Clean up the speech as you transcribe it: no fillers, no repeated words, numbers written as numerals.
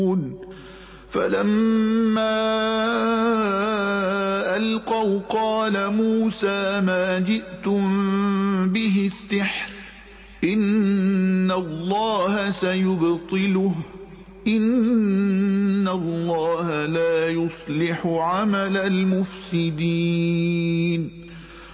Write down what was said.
فلما ألقوا قال موسى ما جئتم به السحر إن الله سيبطله إن الله لا يصلح عمل المفسدين